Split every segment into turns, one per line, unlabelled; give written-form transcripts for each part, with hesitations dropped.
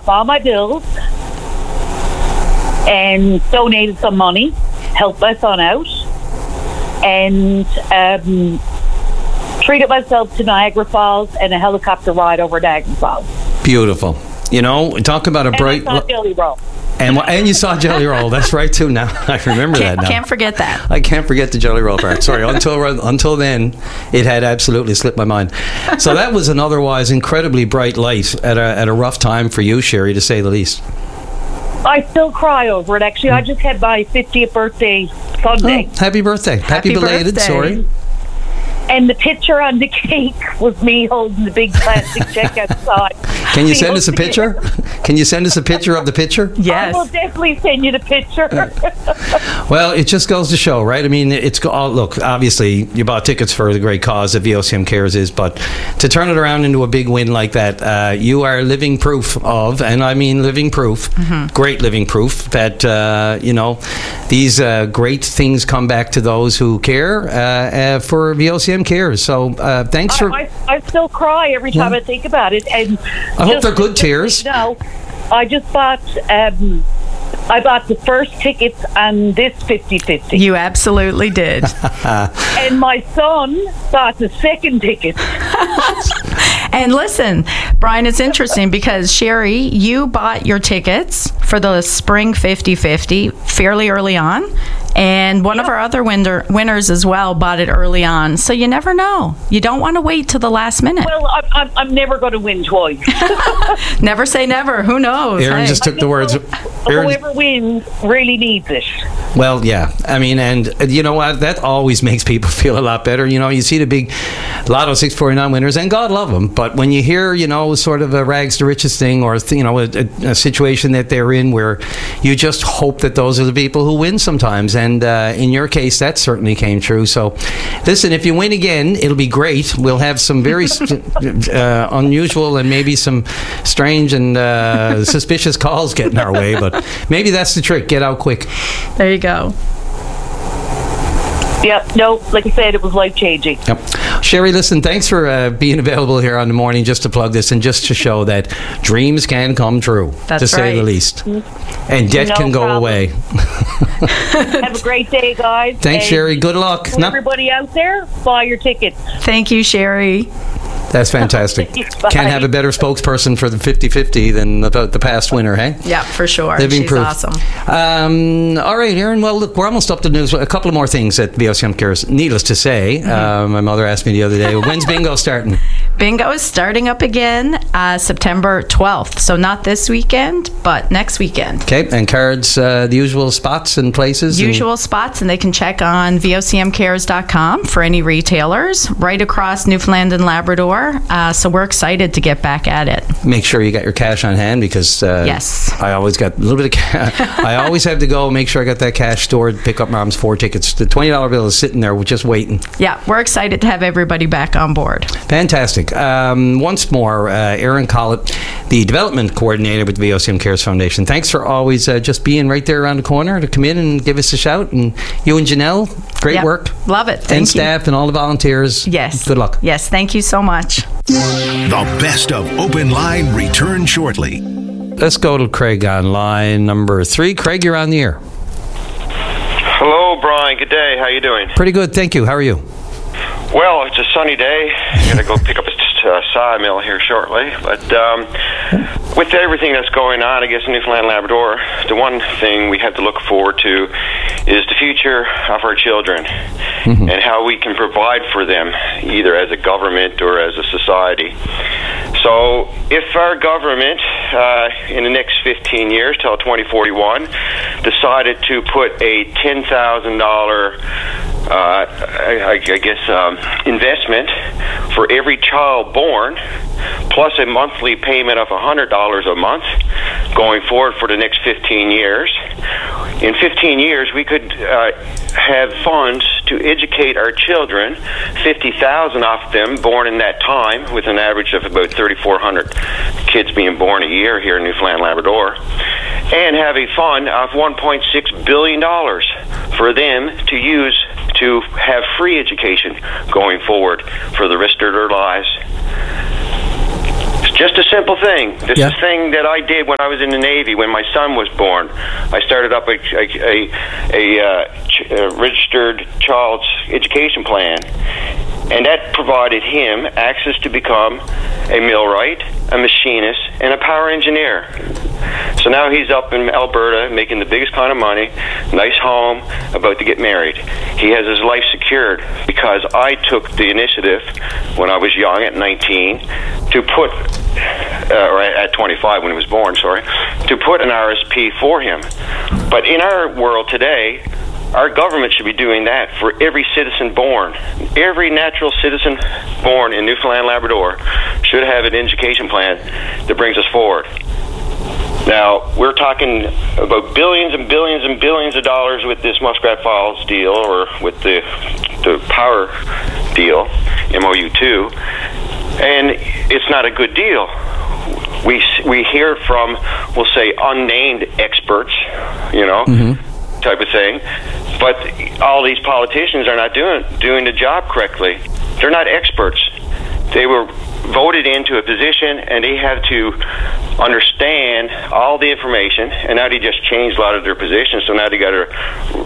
off all my bills and donated some money, helped my son out, and treated myself to Niagara Falls and a helicopter ride over Niagara Falls.
Beautiful. You know, talk about a bright...
And I saw Jelly Roll.
And you saw Jelly Roll. That's right, too. Now I remember that now.
Can't forget that.
I can't forget the Jelly Roll part. Sorry, until then, it had absolutely slipped my mind. So that was an otherwise incredibly bright light at a rough time for you, Sherry, to say the least.
I still cry over it, actually. I just had my 50th birthday Sunday.
Oh, happy birthday. Happy belated,
birthday.
sorry.
And the picture on the cake was me holding the big plastic check outside.
Can you send us a picture? Can you send us a picture of the picture?
Yes.
I will definitely send you the picture.
Well, it just goes to show, right? I mean, look, obviously, you bought tickets for the great cause that VOCM Cares is, but to turn it around into a big win like that, you are living proof of, and I mean living proof, great living proof, that, these great things come back to those who care for VOCM Cares. So thanks for...
I still cry every time I think about it. And
I hope they're good tears.
No, I just bought... I bought the first tickets on this 50-50.
You absolutely did.
And my son bought the second ticket.
And listen, Brian, it's interesting because, Sherry, you bought your tickets for the spring 50-50 fairly early on. And one of our other winners as well bought it early on. So you never know. You don't want to wait till the last minute.
Well, I'm never going to win twice.
Never say never. Who knows?
Aaron just took the words.
Whoever wins really needs it.
Well, yeah. I mean, and you know what? That always makes people feel a lot better. You know, you see the big Lotto 649 winners, and God love them. But when you hear, sort of a rags to riches thing, or, a situation that they're in where you just hope that those are the people who win sometimes. And in your case, that certainly came true. So, listen, if you win again, it'll be great. We'll have some very unusual and maybe some strange and suspicious calls getting our way. But maybe that's the trick. Get out quick.
There you go.
Yep. No, like I said, it was life-changing.
Yep. Sherry, listen, thanks for being available here on the morning just to plug this and just to show that dreams can come true, to say the least. And debt can go away.
Have a great day, guys.
Thanks, Sherry. Good luck.
Everybody out there, buy your tickets.
Thank you, Sherry.
That's fantastic. Can't have a better spokesperson for the 50-50 than the past winner, hey?
Yeah, for sure.
Living
She's
proof.
Awesome.
All right, Aaron. Well, look, we're almost up to news. A couple of more things at VOCM Cares. Needless to say, my mother asked me the other day, when's bingo starting?
Bingo is starting up again September 12th. So not this weekend, but next weekend. Okay,
and cards, the usual spots and places?
Usual spots, and they can check on VOCMcares.com for any retailers right across Newfoundland and Labrador. So we're excited to get back at it.
Make sure you got your cash on hand because
yes,
I always got a little bit of cash. I always have to go make sure I got that cash stored, pick up Mom's 4 tickets. The $20 bill is sitting there just waiting.
Yeah, we're excited to have everybody back on board.
Fantastic. Once more, Aaron Collett, the development coordinator with the VOCM Cares Foundation. Thanks for always just being right there around the corner to come in and give us a shout. And you and Janelle, great work.
Love it.
Thank you. Staff and all the volunteers.
Yes.
Good luck.
Yes, thank you so much.
The best of Open Line return shortly.
Let's go to Craig on line number 3. Craig, you're on the air.
Hello, Brian. Good day. How you doing?
Pretty good, thank you. How are you?
Well, it's a sunny day. I'm going to go pick up a sawmill here shortly. But with everything that's going on, I guess, in Newfoundland and Labrador, the one thing we have to look forward to is the future of our children and how we can provide for them, either as a government or as a society. So if our government, in the next 15 years, till 2041, decided to put a $10,000 investment for every child born, plus a monthly payment of $100 a month going forward for the next 15 years. In 15 years, we could have funds to educate our children, 50,000 off them born in that time, with an average of about 3,400 kids being born a year here in Newfoundland and Labrador, and have a fund of $1.6 billion for them to use to have free education going forward for the rest of their lives. Just a simple thing. This is a thing that I did when I was in the Navy, when my son was born. I started up a registered child's education plan, and that provided him access to become a millwright, a machinist, and a power engineer. So now he's up in Alberta making the biggest kind of money, nice home, about to get married. He has his life secured because I took the initiative when I was young at 19 to put, or at 25 when he was born, to put an RSP for him. But in our world today, our government should be doing that for every citizen born. Every natural citizen born in Newfoundland, Labrador should have an education plan that brings us forward. Now, we're talking about billions and billions and billions of dollars with this Muskrat Falls deal, or with the power deal, MOU2, and it's not a good deal. We hear from, we'll say, unnamed experts, type of thing, but all these politicians are not doing the job correctly. They're not experts. They were voted into a position, and they have to understand all the information, and now they just changed a lot of their positions, so now they got to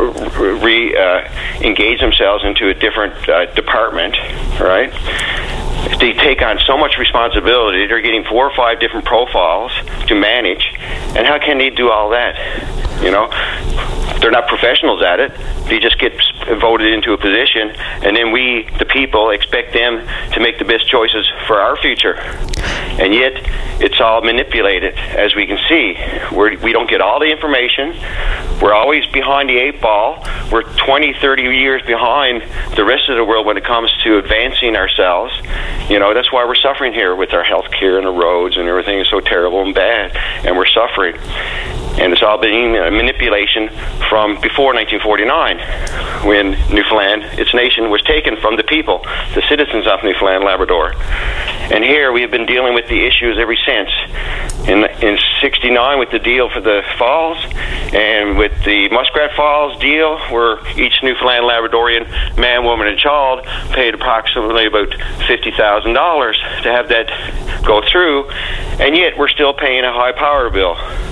engage themselves into a different department, right? They take on so much responsibility. They're getting 4 or 5 different profiles to manage, and how can they do all that? They're not professionals at it. They just get voted into a position, and then we, the people, expect them to make the best choices for our future. And yet, it's all manipulated, as we can see. We don't get all the information. We're always behind the 8 ball. We're 20, 30 years behind the rest of the world when it comes to advancing ourselves. That's why we're suffering here with our health care and the roads, and everything is so terrible and bad, and we're suffering. And it's all been a manipulation from before 1949, when Newfoundland, its nation, was taken from the people, the citizens of Newfoundland, Labrador. And here we have been dealing with the issues ever since. In 69 with the deal for the falls, and with the Muskrat Falls deal, where each Newfoundland Labradorian man, woman, and child paid approximately about $50,000 to have that go through, and yet we're still paying a high power bill.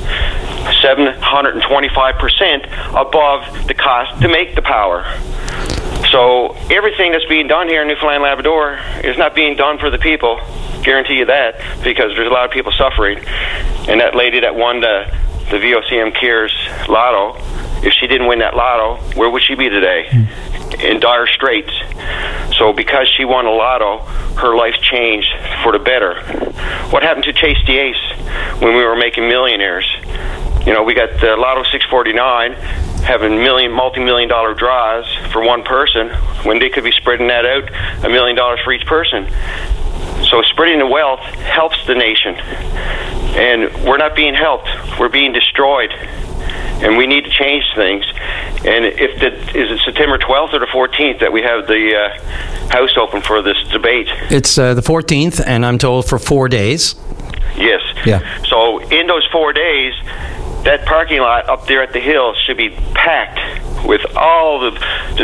725% above the cost to make the power. So everything that's being done here in Newfoundland, Labrador is not being done for the people. Guarantee you that, because there's a lot of people suffering. And that lady that won the VOCM Cares Lotto, if she didn't win that lotto, where would she be today? In dire straits. So because she won a lotto, her life changed for the better. What happened to Chase the Ace when we were making millionaires? We got the Lotto 649 having multi-million dollar draws for one person, when they could be spreading that out $1 million for each person. So spreading the wealth helps the nation, and we're not being helped. We're being destroyed, and we need to change things. And is it September 12th or the 14th that we have the House open for this debate?
It's the 14th, and I'm told for 4 days.
Yes.
Yeah.
So in those 4 days, that parking lot up there at the Hill should be packed with all the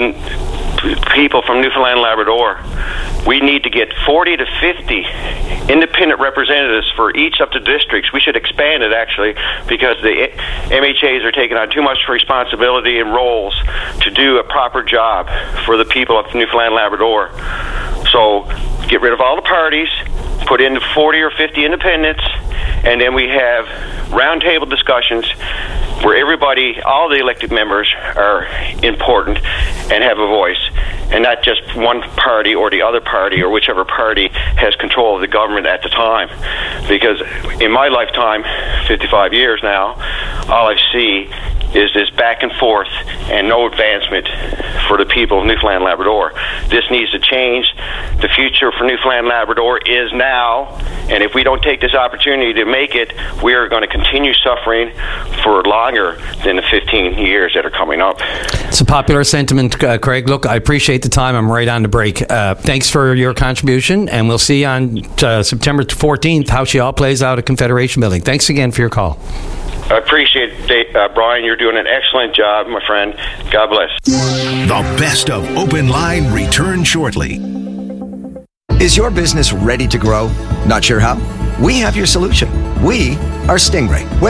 people from Newfoundland and Labrador. We need to get 40 to 50 independent representatives for each of the districts. We should expand it, actually, because the MHAs are taking on too much responsibility and roles to do a proper job for the people of Newfoundland and Labrador. So get rid of all the parties, put in 40 or 50 independents, and then we have roundtable discussions where everybody, all the elected members, are important and have a voice, and not just one party or the other party or whichever party has control of the government at the time. Because in my lifetime, 55 years now, all I see is this back and forth and no advancement for the people of Newfoundland and Labrador. This needs to change. The future for Newfoundland and Labrador is now, and if we don't take this opportunity to make it, we are going to continue suffering for longer than the 15 years that are coming up.
It's a popular sentiment, Craig. Look, I appreciate the time. I'm right on the break. Thanks for your contribution, and we'll see on September 14th how she all plays out at Confederation Building. Thanks again for your call.
I appreciate it, Brian. You're doing an excellent job, my friend. God bless.
The best of Open Line returns shortly.
Is your business ready to grow? Not sure how? we have your solution. We are Stingray.